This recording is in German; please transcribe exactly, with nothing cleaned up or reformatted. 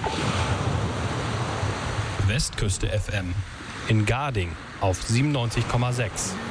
Westküste F M in Garding auf siebenundneunzig Komma sechs.